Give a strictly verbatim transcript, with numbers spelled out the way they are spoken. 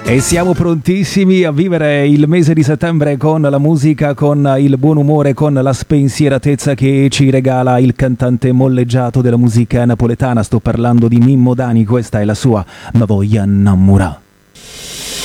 E siamo prontissimi a vivere il mese di settembre con la musica, con il buon umore, con la spensieratezza che ci regala il cantante molleggiato della musica napoletana. Sto parlando di Mimmo Dani, questa è la sua Ma voglia innamorà.